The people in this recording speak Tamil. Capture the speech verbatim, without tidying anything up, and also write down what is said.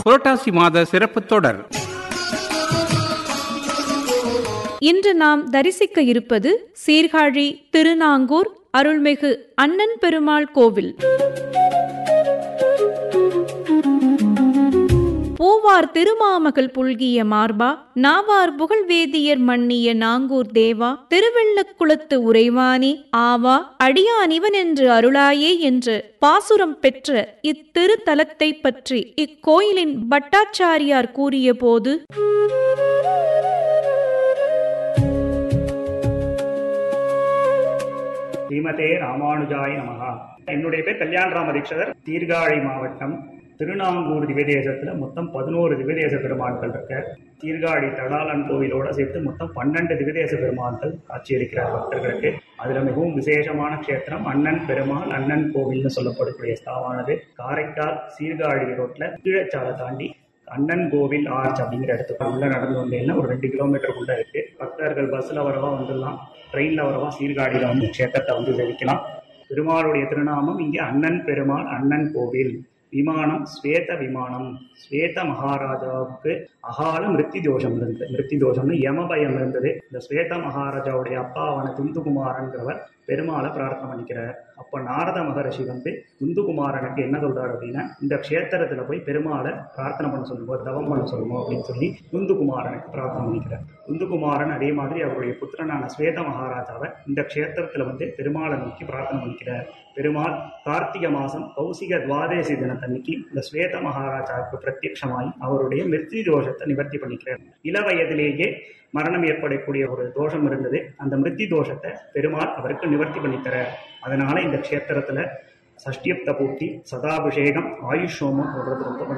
புரட்டாசி மாத சிறப்பு தொடர். இன்று நாம் தரிசிக்க இருப்பது சீர்காழி திருநாங்கூர் அருள்மிகு அண்ணன் பெருமாள் கோவில். பூவார் திருமாமகள் புல்கிய மார்பா, நாவார் புகழ்வேதியர் மன்னிய நாங்கூர் தேவா, திருவெள்ளக்குளத்து உறைவானே, ஆவா அடியான் இவன் என்று அருளாயே என்று பாசுரம் பெற்ற இத்திருத்தலத்தை பற்றி இக்கோயிலின் பட்டாச்சாரியார் கூறிய போது, ஸ்ரீமதே ராமானுஜாய நமஹா. என்னுடைய பேர் கல்யாண ராம தீட்சிதர். சீர்காழி மாவட்டம் திருநாங்கூர் திவ்யதேசத்துல மொத்தம் பதினோரு திவ்யதேச பெருமான்கள் இருக்க. சீர்காழி தடாலன் கோவிலோட சேர்த்து மொத்தம் பன்னெண்டு திவ்யதேச பெருமான்கள் காட்சியளிக்கிறார் பக்தர்களுக்கு. அதுல மிகவும் விசேஷமான க்ஷேத்திரம் அண்ணன் பெருமாள் அண்ணன் கோவில்னு சொல்லப்படக்கூடிய ஸ்தாவானது காரைக்கால் சீர்காழி ரோட்ல கீழச்சாலை தாண்டி அண்ணன் கோவில் ஆர்ச் அப்படிங்கிற இடத்துக்கு உள்ள நடந்து வந்தீங்கன்னா ஒரு ரெண்டு கிலோமீட்டருக்குள்ள இருக்கு. பக்தர்கள் பஸ்ல வரவா வந்துடலாம், ட்ரெயின்ல வரவா சீர்காழியில வந்து க்ஷேத்திரத்தை வந்து தெரிவிக்கலாம். பெருமாளுடைய திருநாமம் இங்கே அண்ணன் பெருமாள் அண்ணன் கோவில். விமானம் ஸ்வேத விமானம். ஸ்வேத மகாராஜாவுக்கு அகால மிருத்தி தோஷம் இருந்தது. மிருத்தி தோஷம்னு யமபயம் இருந்தது. இந்த ஸ்வேத மகாராஜாவுடைய அப்பாவான துந்துகுமாரன்கிறவர் பெருமாளை பிரார்த்தனை பண்ணிக்கிறார். அப்ப நாரத மகரிஷி வந்து துந்துகுமாரனுக்கு என்ன சொல்றாரு அப்படின்னா, இந்த க்ஷேத்திரத்துல போய் பெருமாளை பிரார்த்தனை பண்ண சொல்லுவோம், தவம் பண்ண சொல்லுவோம் அப்படின்னு சொல்லி துந்துகுமாரனுக்கு பிரார்த்தனை பண்ணிக்கிறார். துந்துகுமாரன் அதே மாதிரி அவருடைய புத்திரனான ஸ்வேத மகாராஜாவை இந்த க்ஷேத்திரத்துல வந்து பெருமாளை நோக்கி பிரார்த்தனை பண்ணிக்கிறார். பெருமாள் கார்த்திகை மாசம் கௌசிக துவாதேசி தினத்தன்னைக்கு இந்த ஸ்வேத மகாராஜாவுக்கு பிரத்யட்சமாய் அவருடைய மிருத்தி தோஷத்தை நிவர்த்தி பண்ணிக்கிறார். இள வயதிலேயே மரணம் ஏற்படக்கூடிய ஒரு தோஷம் இருந்தது. அந்த மிருத்தி தோஷத்தை பெருமாள் அவருக்கு நிவர்த்தி பண்ணித்தரார். அதனால இந்த க்ஷேத்திரத்துல சஷ்டியப்த பூர்த்தி, சதாபிஷேகம், ஆயுஷ் ஹோமம் போடுறது ரொம்ப